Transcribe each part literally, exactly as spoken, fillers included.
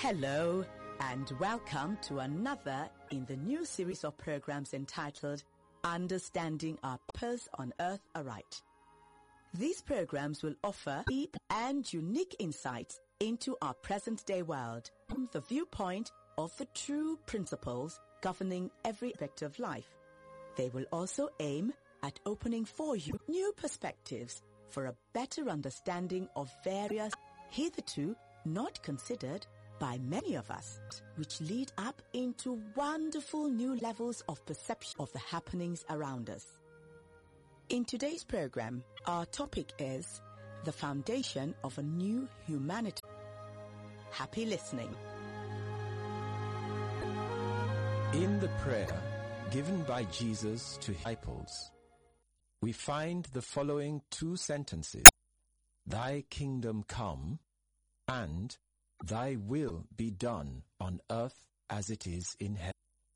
Hello and welcome to another in the new series of programs entitled Understanding Our Purpose on Earth Aright. These programs will offer deep and unique insights into our present-day world from the viewpoint of the true principles governing every aspect of life. They will also aim at opening for you new perspectives for a better understanding of various hitherto not considered by many of us, which lead up into wonderful new levels of perception of the happenings around us. In today's program, our topic is the foundation of a new humanity. Happy listening. In the prayer given by Jesus to disciples, we find the following two sentences: "Thy kingdom come," and "Thy will be done on earth as it is in heaven."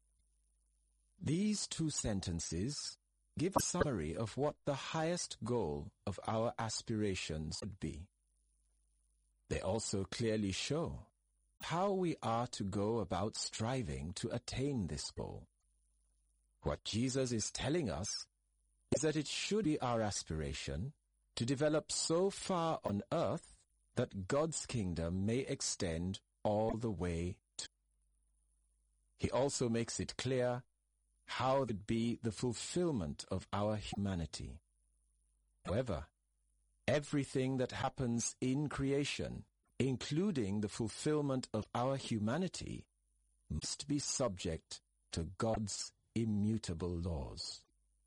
These two sentences give a summary of what the highest goal of our aspirations would be. They also clearly show how we are to go about striving to attain this goal. What Jesus is telling us is that it should be our aspiration to develop so far on earth that God's kingdom may extend all the way to. He also makes it clear how it would be the fulfillment of our humanity. However, everything that happens in creation, including the fulfillment of our humanity, must be subject to God's immutable laws.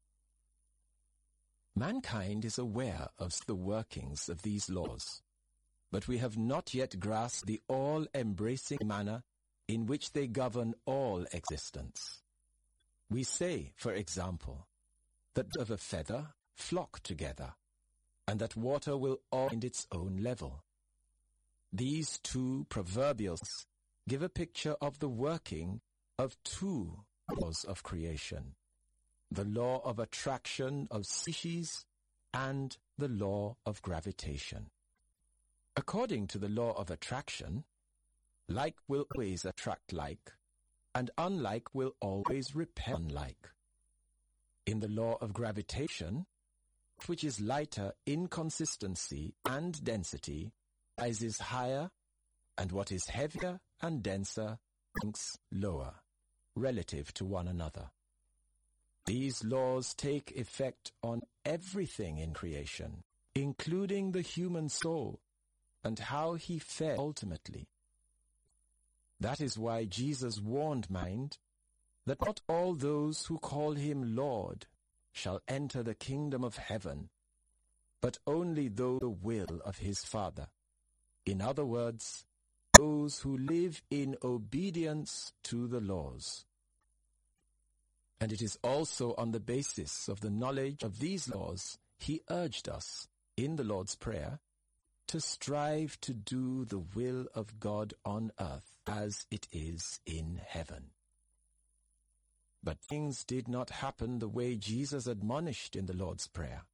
Mankind is aware of the workings of these laws, but we have not yet grasped the all-embracing manner in which they govern all existence. We say, for example, that of a feather flock together, and that water will all find its own level. These two proverbials give a picture of the working of two laws of creation: the law of attraction of species and the law of gravitation. According to the law of attraction, like will always attract like, and unlike will always repel unlike. In the law of gravitation, which is lighter in consistency and density, rises higher, and what is heavier and denser sinks lower, relative to one another. These laws take effect on everything in creation, including the human soul, and how he fared ultimately. That is why Jesus warned mind that not all those who call him Lord shall enter the kingdom of heaven, but only those the will of his Father. In other words, those who live in obedience to the laws. And it is also on the basis of the knowledge of these laws he urged us, in the Lord's Prayer, to strive to do the will of God on earth as it is in heaven. But things did not happen the way Jesus admonished in the Lord's Prayer.